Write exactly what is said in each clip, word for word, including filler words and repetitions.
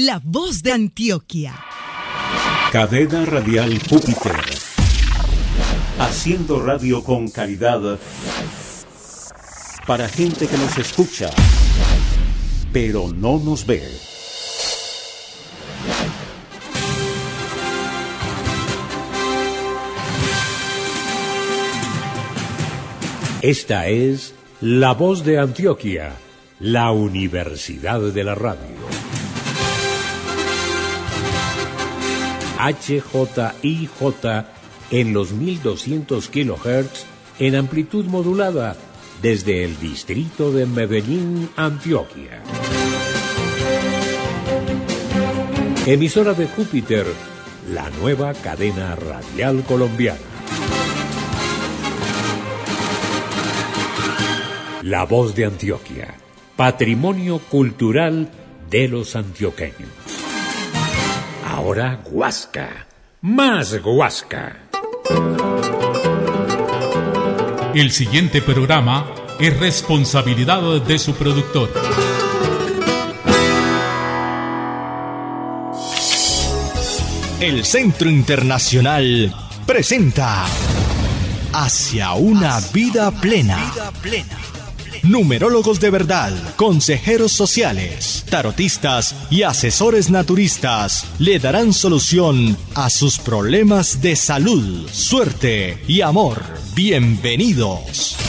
La Voz de Antioquia. Cadena Radial Júpiter. Haciendo radio con calidad para gente que nos escucha, pero no nos ve. Esta es La Voz de Antioquia, la Universidad de la Radio. H J I J en los mil doscientos kilohertz en amplitud modulada desde el distrito de Medellín, Antioquia. Emisora de Júpiter, la nueva cadena radial colombiana. La Voz de Antioquia, patrimonio cultural de los antioqueños. Ahora Guasca, más Guasca. El siguiente programa es responsabilidad de su productor. El Centro Internacional presenta Hacia una vida plena. Numerólogos de verdad, consejeros sociales, tarotistas y asesores naturistas le darán solución a sus problemas de salud, suerte y amor. Bienvenidos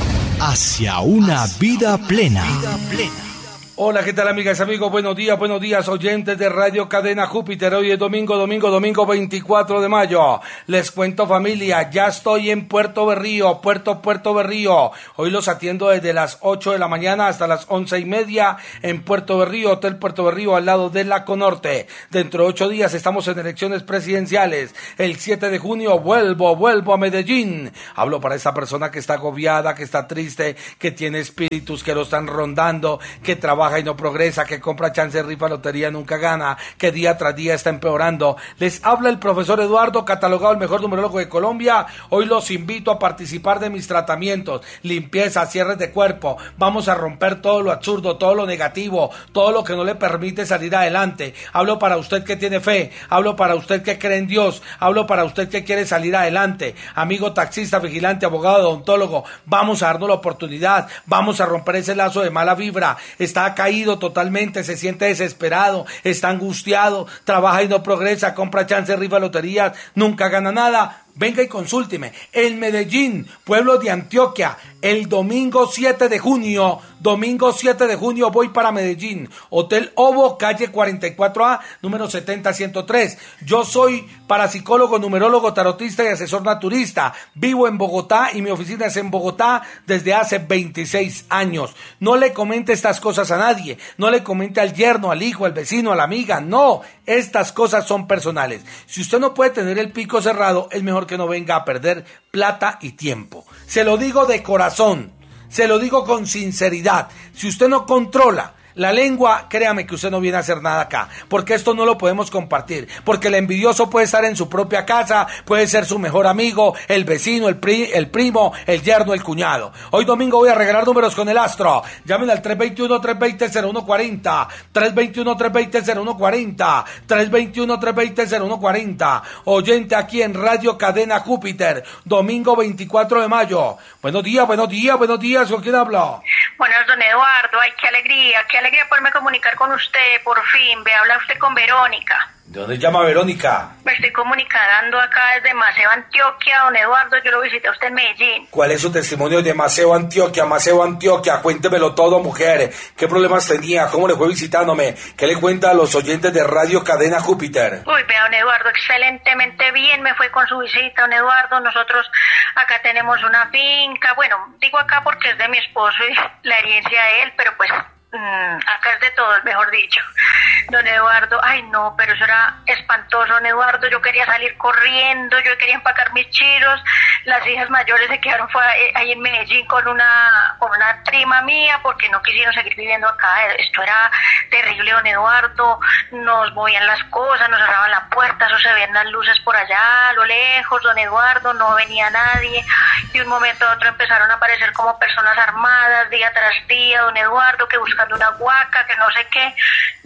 hacia una vida plena. Hola, ¿qué tal, amigas y amigos? Buenos días, buenos días, oyentes de Radio Cadena Júpiter. Hoy es domingo, domingo, domingo veinticuatro de mayo. Les cuento, familia, ya estoy en Puerto Berrío, Puerto, Puerto Berrío. Hoy los atiendo desde las ocho de la mañana hasta las once y media en Puerto Berrío, Hotel Puerto Berrío, al lado de la Conorte. Dentro de ocho días estamos en elecciones presidenciales. El siete de junio vuelvo, vuelvo a Medellín. Hablo para esa persona que está agobiada, que está triste, que tiene espíritus que lo están rondando, que trabaja y no progresa, que compra chance, rifa, lotería, nunca gana, que día tras día está empeorando. Les habla el profesor Eduardo, catalogado el mejor numerólogo de Colombia. Hoy los invito a participar de mis tratamientos, limpieza, cierres de cuerpo. Vamos a romper todo lo absurdo, todo lo negativo, todo lo que no le permite salir adelante. Hablo para usted que tiene fe, hablo para usted que cree en Dios, hablo para usted que quiere salir adelante. Amigo taxista, vigilante, abogado, odontólogo, vamos a darnos la oportunidad, vamos a romper ese lazo de mala vibra. Está caído totalmente, se siente desesperado, está angustiado, trabaja y no progresa, compra chance, rifa, loterías, nunca gana nada. Venga y consúlteme. En Medellín, pueblo de Antioquia, el domingo siete de junio, domingo siete de junio voy para Medellín. Hotel Ovo, calle cuarenta y cuatro A, número setenta ciento tres. Yo soy parapsicólogo, numerólogo, tarotista y asesor naturista. Vivo en Bogotá y mi oficina es en Bogotá desde hace veintiséis años. No le comente estas cosas a nadie. No le comente al yerno, al hijo, al vecino, a la amiga. No, estas cosas son personales. Si usted no puede tener el pico cerrado, es mejor que no venga a perder plata y tiempo. Se lo digo de corazón, se lo digo con sinceridad. Si usted no controla la lengua, créame que usted no viene a hacer nada acá, porque esto no lo podemos compartir, porque el envidioso puede estar en su propia casa, puede ser su mejor amigo, el vecino, el, pri, el primo, el yerno, el cuñado. Hoy domingo voy a regalar números con el astro. Llamen al tres dos uno, tres dos cero, cero uno cuatro cero, tres dos uno, tres dos cero, cero uno cuatro cero, tres dos uno, tres dos cero, cero uno cuatro cero. Oyente aquí en Radio Cadena Júpiter, domingo veinticuatro de mayo. Buenos días, buenos días, buenos días. ¿Con quién habla? Bueno, don Eduardo, ay, qué alegría, qué alegría poderme comunicar con usted, por fin. Ve, habla usted con Verónica. ¿De dónde llama Verónica? Me estoy comunicando acá desde Maceo, Antioquia, don Eduardo. Yo lo visité a usted en Medellín. ¿Cuál es su testimonio de Maceo, Antioquia? Maceo, Antioquia, cuéntemelo todo, mujer. ¿Qué problemas tenía? ¿Cómo le fue visitándome? ¿Qué le cuenta a los oyentes de Radio Cadena Júpiter? Uy, vea, don Eduardo, excelentemente bien me fue con su visita, don Eduardo. Nosotros acá tenemos una finca. Bueno, digo acá porque es de mi esposo y la herencia de él, pero pues acá es de todo, mejor dicho. Don Eduardo, ay no, pero eso era espantoso, don Eduardo. Yo quería salir corriendo, yo quería empacar mis chiros. Las hijas mayores se quedaron fue ahí en Medellín con una con una prima mía porque no quisieron seguir viviendo acá. Esto era terrible, don Eduardo. Nos movían las cosas, nos cerraban la puerta, eso se veían las luces por allá a lo lejos, don Eduardo, no venía nadie. De un momento a otro empezaron a aparecer como personas armadas día tras día, don Eduardo, que buscando una huaca, que no sé qué. No, don Eduardo,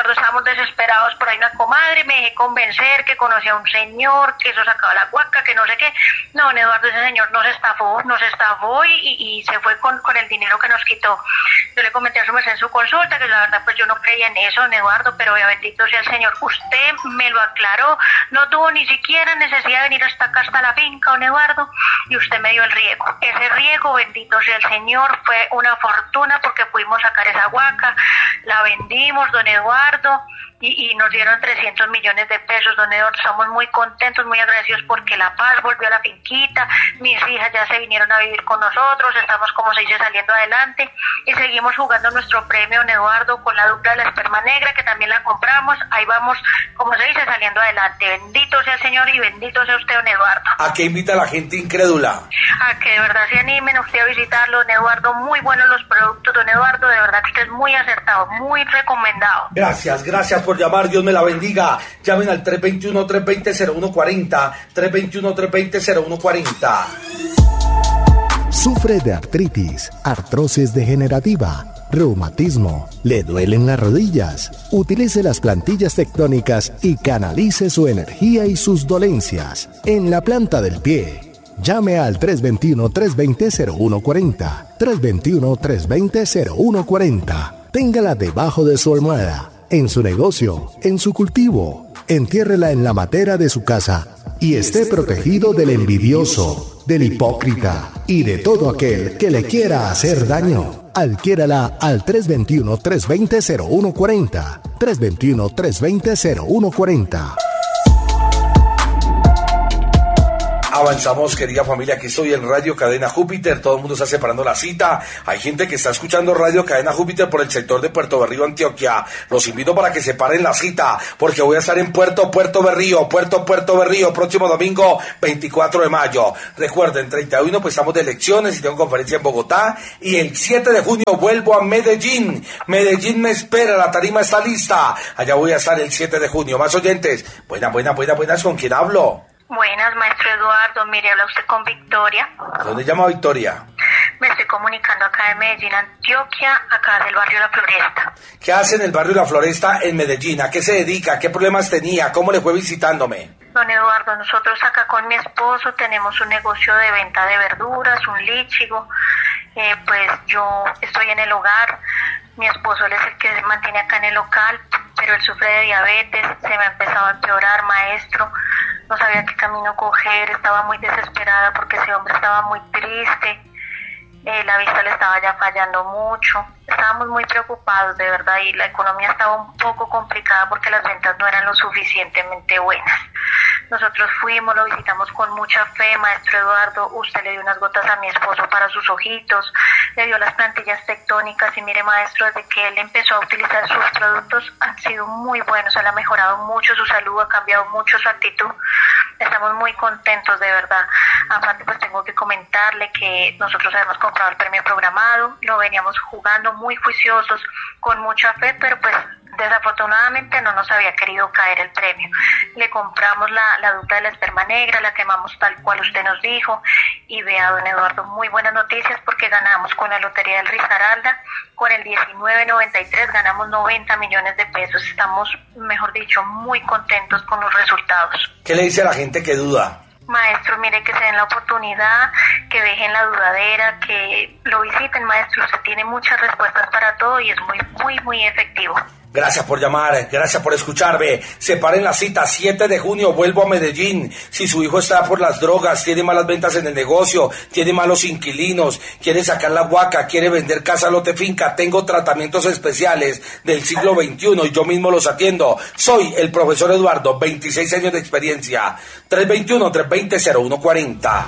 Eduardo, estábamos desesperados, por ahí una comadre, me dejé convencer que conocía a un señor, que eso sacaba la guaca, que no sé qué. No, don Eduardo, ese señor nos estafó, nos estafó y, y, y se fue con, con el dinero que nos quitó. Yo le comenté a su merced en su consulta, que la verdad pues yo no creía en eso, don Eduardo, pero ya bendito sea el Señor, usted me lo aclaró, no tuvo ni siquiera necesidad de venir hasta acá, hasta la finca, don Eduardo, y usted me dio el riego. Ese riego, bendito sea el Señor, fue una fortuna porque pudimos sacar esa guaca, la vendimos, don Eduardo, y, y nos dieron trescientos millones de pesos, don Eduardo. Estamos muy contentos, muy agradecidos porque La Paz volvió a la finquita, mis hijas ya se vinieron a vivir con nosotros, estamos, como se dice, saliendo adelante y seguimos jugando nuestro premio, don Eduardo, con la dupla de la esperma negra, que también la compramos. Ahí vamos, como se dice, saliendo adelante. Bendito sea el Señor y bendito sea usted, don Eduardo. ¿A qué invita a la gente incrédula? A que de verdad se animen a usted a visitarlo, don Eduardo. Muy buenos los productos, don Eduardo, de verdad que usted es muy acertado, muy recomendado. Gracias, gracias por llamar, Dios me la bendiga. Llamen al tres dos uno, tres dos cero, cero uno cuatro cero, tres dos uno, tres dos cero, cero uno cuatro cero. ¿Sufre de artritis, artrosis degenerativa, reumatismo? ¿Le duelen las rodillas? Utilice las plantillas tectónicas y canalice su energía y sus dolencias en la planta del pie. Llame al tres dos uno, tres dos cero, cero uno cuatro cero, tres dos uno, tres dos cero, cero uno cuatro cero. Téngala debajo de su almohada, en su negocio, en su cultivo. Entiérrela en la matera de su casa y esté protegido del envidioso, del hipócrita y de todo aquel que le quiera hacer daño. Adquiérala al tres dos uno, tres dos cero, cero uno cuatro cero, tres dos uno, tres dos cero, cero uno cuatro cero. Avanzamos, querida familia, aquí estoy en Radio Cadena Júpiter, todo el mundo está separando la cita, hay gente que está escuchando Radio Cadena Júpiter por el sector de Puerto Berrío, Antioquia. Los invito para que separen la cita, porque voy a estar en Puerto Puerto Berrío, Puerto Puerto Berrío, próximo domingo veinticuatro de mayo. Recuerden, treinta y uno pues estamos de elecciones y tengo conferencia en Bogotá, y el siete de junio vuelvo a Medellín. Medellín me espera, la tarima está lista, allá voy a estar el siete de junio. Más oyentes, buenas, buenas, buenas, buenas, ¿con quién hablo? Buenas, maestro Eduardo, mire, habla usted con Victoria. ¿Dónde llama Victoria? Me estoy comunicando acá de Medellín, Antioquia, acá del barrio La Floresta. ¿Qué hace en el barrio La Floresta en Medellín? ¿A qué se dedica? ¿Qué problemas tenía? ¿Cómo le fue visitándome? Don Eduardo, nosotros acá con mi esposo tenemos un negocio de venta de verduras, un líchigo. Eh, pues yo estoy en el hogar, mi esposo él es el que se mantiene acá en el local, pero él sufre de diabetes, se me ha empezado a empeorar, maestro. No sabía qué camino coger, estaba muy desesperada porque ese hombre estaba muy triste, eh, la vista le estaba ya fallando mucho, estábamos muy preocupados de verdad y la economía estaba un poco complicada porque las ventas no eran lo suficientemente buenas. Nosotros fuimos, lo visitamos con mucha fe, maestro Eduardo, usted le dio unas gotas a mi esposo para sus ojitos, le dio las plantillas tectónicas y mire maestro, desde que él empezó a utilizar sus productos han sido muy buenos, él ha mejorado mucho su salud, ha cambiado mucho su actitud, estamos muy contentos de verdad. Aparte pues tengo que comentarle que nosotros habíamos comprado el premio programado, lo veníamos jugando muy juiciosos, con mucha fe, pero pues desafortunadamente no nos había querido caer el premio. Le compramos la, la dupla de la esperma negra, la quemamos tal cual usted nos dijo, y vea, don Eduardo, muy buenas noticias porque ganamos con la lotería del Risaralda, con el diecinueve noventa y tres ganamos noventa millones de pesos. Estamos, mejor dicho, muy contentos con los resultados. ¿Qué le dice a la gente que duda? Maestro, mire, que se den la oportunidad, que dejen la dudadera, que lo visiten, maestro. Usted tiene muchas respuestas para todo y es muy, muy, muy efectivo. Gracias por llamar, gracias por escucharme. Separen la cita, siete de junio, vuelvo a Medellín. Si su hijo está por las drogas, tiene malas ventas en el negocio, tiene malos inquilinos, quiere sacar la huaca, quiere vender casa, lote, finca, tengo tratamientos especiales del siglo veintiuno y yo mismo los atiendo. Soy el profesor Eduardo, veintiséis años de experiencia. tres dos uno, tres dos cero, cero uno cuatro cero.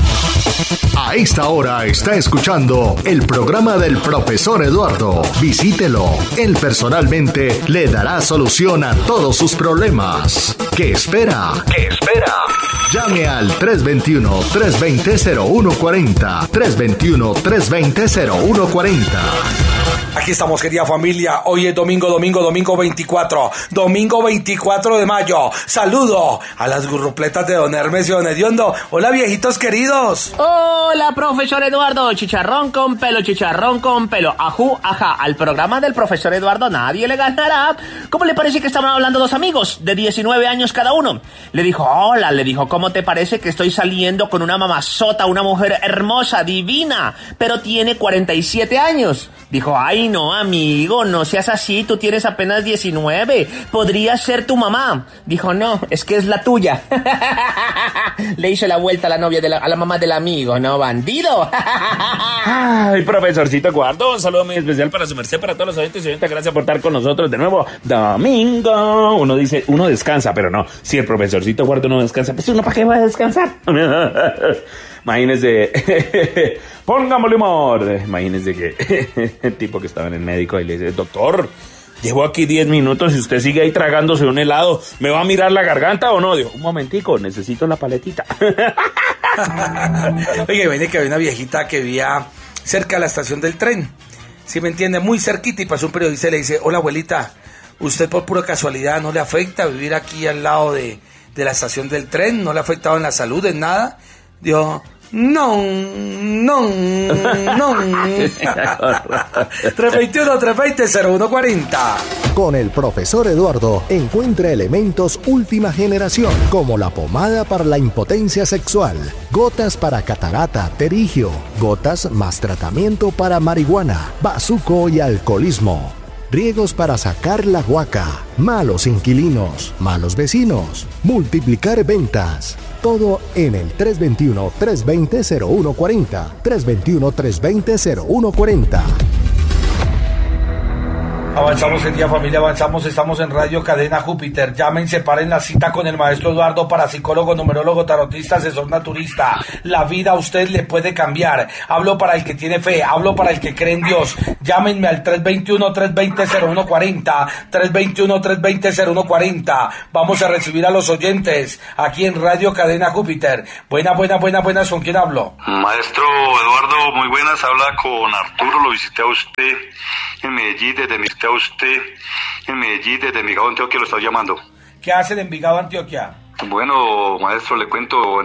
A esta hora está escuchando el programa del profesor Eduardo. Visítelo. Él personalmente le dará solución a todos sus problemas. ¿Qué espera? ¿Qué espera? Llame al tres dos uno, tres dos cero, cero uno cuatro cero. tres dos uno, tres dos cero, cero uno cuatro cero. Aquí estamos, querida familia. Hoy es domingo, domingo, domingo veinticuatro. Domingo veinticuatro de mayo. Saludo a las gurrupletas de don Hermes y don Hediondo. Hola, viejitos queridos. Hola, profesor Eduardo. Chicharrón con pelo, chicharrón con pelo. Ajú, ajá. Al programa del profesor Eduardo nadie le ganará. ¿Cómo le parece que estaban hablando dos amigos de diecinueve años cada uno? Le dijo, hola, le dijo, ¿cómo te parece que estoy saliendo con una mamazota, una mujer hermosa, divina, pero tiene cuarenta y siete años? Dijo, ay, no, amigo, no seas así, tú tienes apenas diecinueve, podría ser tu mamá. Dijo, no, es que es la tuya. Le hizo la vuelta a la novia, de la, a la mamá del amigo, ¿no, bandido? Ay, profesorcito Eduardo, un saludo muy especial para su merced, para todos los oyentes y oyentes, gracias por estar con nosotros de nuevo. Domingo, uno dice, uno descansa, pero no, si el profesorcito Eduardo no descansa, pues uno, ¿para qué va a descansar? Imagínese, pongámosle humor. Imagínese que el tipo que estaba en el médico y le dice, doctor, llevo aquí diez minutos y usted sigue ahí tragándose un helado, ¿me va a mirar la garganta o no? Digo, un momentico, necesito la paletita. Oye, viene que había una viejita que vivía cerca de la estación del tren, si me entiende, muy cerquita, y pasó un periodista y le dice, hola abuelita, ¿usted por pura casualidad no le afecta vivir aquí al lado de, de la estación del tren? ¿No le ha afectado en la salud, en nada? Dijo, no, no, no. tres veintiuno, tres veinte, cero uno cuarenta. Con el profesor Eduardo encuentra elementos última generación, como la pomada para la impotencia sexual, gotas para catarata, terigio, gotas más tratamiento para marihuana, bazuco y alcoholismo, riegos para sacar la guaca, malos inquilinos, malos vecinos, multiplicar ventas. Todo en el tres veintiuno, tres veinte, cero uno cuarenta. tres veintiuno, tres veinte, cero uno cuarenta. Avanzamos el día, familia, avanzamos, estamos en Radio Cadena Júpiter. Llamen, separen la cita con el maestro Eduardo, parapsicólogo, numerólogo, tarotista, asesor naturista. La vida a usted le puede cambiar. Hablo para el que tiene fe, hablo para el que cree en Dios. Llámenme al tres veintiuno, tres veinte, cero uno cuarenta, tres veintiuno, tres veinte, cero uno cuarenta. Vamos a recibir a los oyentes aquí en Radio Cadena Júpiter. Buena, buena, buena, buenas, ¿con quién hablo? Maestro Eduardo, muy buenas, habla con Arturo, lo visité a usted en Medellín, desde mi a usted en Medellín, desde Envigado, Antioquia, lo estaba llamando. ¿Qué hace en Envigado, Antioquia? Bueno, maestro, le cuento.